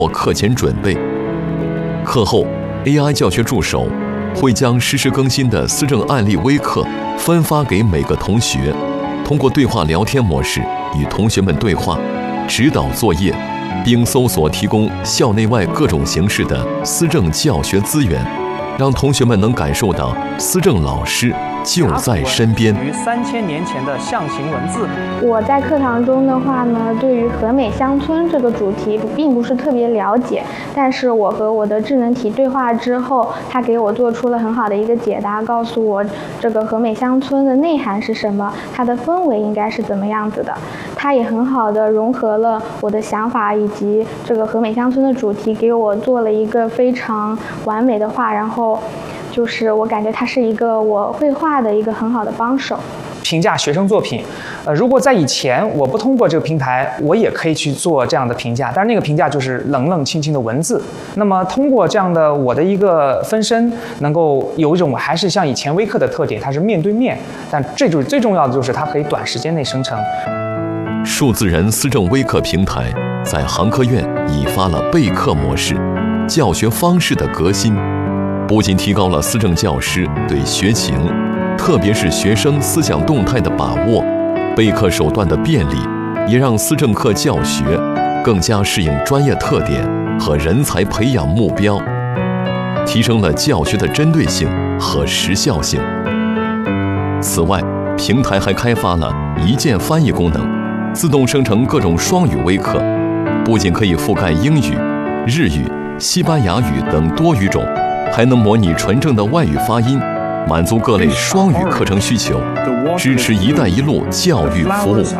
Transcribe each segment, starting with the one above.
或课前准备。课后 ，AI 教学助手会将实时更新的思政案例微课分发给每个同学，通过对话聊天模式与同学们对话、指导作业，并搜索提供校内外各种形式的思政教学资源，让同学们能感受到思政老师就在身边。 于3000年前的象形文字。 我在课堂中的话呢，对于和美乡村这个主题并不是特别了解，但是我和我的智能体对话之后，他给我做出了很好的一个解答，告诉我这个和美乡村的内涵是什么，它的氛围应该是怎么样子的。它也很好的融合了我的想法以及这个和美乡村的主题，给我做了一个非常完美的画，然后就是我感觉它是一个我绘画的一个很好的帮手。 评价学生作品，如果在以前我不通过这个平台，我也可以去做这样的评价，但是那个评价就是冷冷清清的文字。那么通过这样的我的一个分身，能够有一种还是像以前微课的特点，它是面对面，但这就是最重要的，就是它可以短时间内生成。 数字人思政微课平台在杭科院引发了备课模式、教学方式的革新，不仅提高了思政教师对学情，特别是学生思想动态的把握，备课手段的便利，也让思政课教学更加适应专业特点和人才培养目标，提升了教学的针对性和时效性。此外，平台还开发了一键翻译功能，自动生成各种双语微课，不仅可以覆盖英语、日语、西班牙语等多语种，还能模拟纯正的外语发音，满足各类双语课程需求，支持“一带一路”教育服务。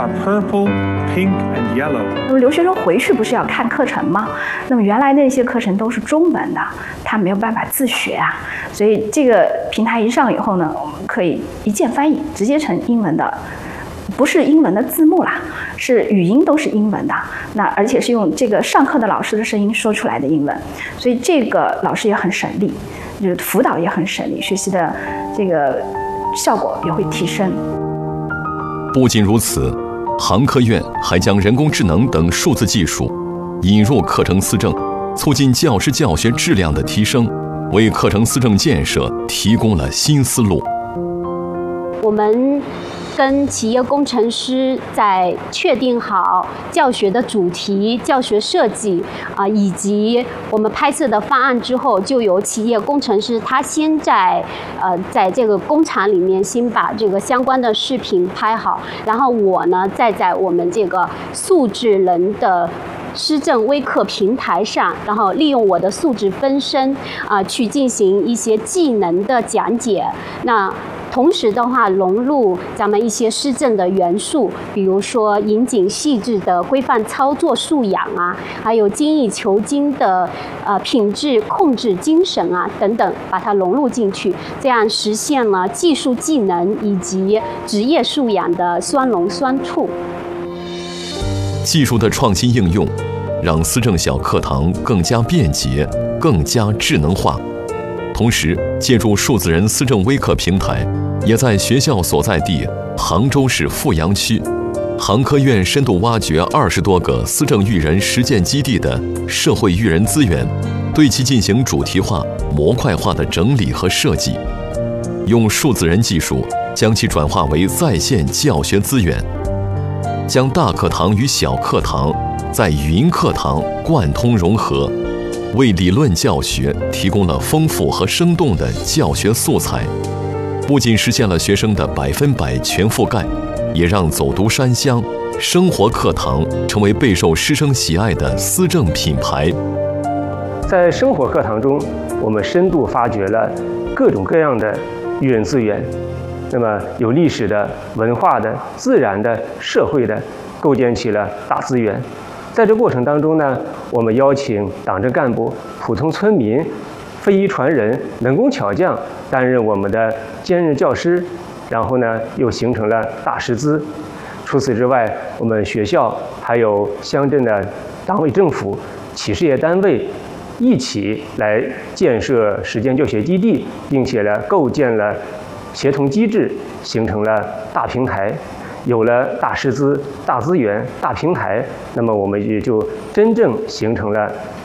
那么留学生回去不是要看课程吗？那么原来那些课程都是中文的，他没有办法自学啊。所以这个平台一上以后呢，我们可以一键翻译，直接成英文的。不是英文的字幕啦，是语音都是英文的，那而且是用这个上课的老师的声音说出来的英文，所以这个老师也很省力，就是辅导也很省力，学习的这个效果也会提升。 不仅如此，杭科院还将人工智能等数字技术引入课程思政，促进教师教学质量的提升，为课程思政建设提供了新思路。 我们跟企业工程师在确定好教学的主题、教学设计以及我们拍摄的方案之后，就由企业工程师他先在这个工厂里面先把这个相关的视频拍好，然后我呢再在我们这个素质人的思政微课平台上，然后利用我的素质分身去进行一些技能的讲解。那同时的话，融入咱们一些思政的元素，比如说严谨细致的规范操作素养还有精益求精的品质控制精神等等，把它融入进去，这样实现了技术技能以及职业素养的双融双触。 技术的创新应用，让思政小课堂更加便捷、更加智能化。同时，借助数字人思政微课平台，也在学校所在地杭州市富阳区，杭科院深度挖掘20多个思政育人实践基地的社会育人资源，对其进行主题化、模块化的整理和设计，用数字人技术将其转化为在线教学资源，将大课堂与小课堂在云课堂贯通融合，为理论教学提供了丰富和生动的教学素材，不仅实现了学生的100%全覆盖，也让走读山乡、生活课堂成为备受师生喜爱的思政品牌。 在生活课堂中，我们深度发掘了各种各样的育人资源，那么有历史的、文化的、自然的、社会的，构建起了大资源。在这过程当中呢，我们邀请党政干部、普通村民、非遗传人、能工巧匠担任我们的兼任教师，然后呢又形成了大师资。除此之外，我们学校还有乡镇的党委政府、企事业单位一起来建设实践教学基地，并且呢构建了协同机制，形成了大平台。有了大师资、大资源、大平台，那么我们也就真正形成了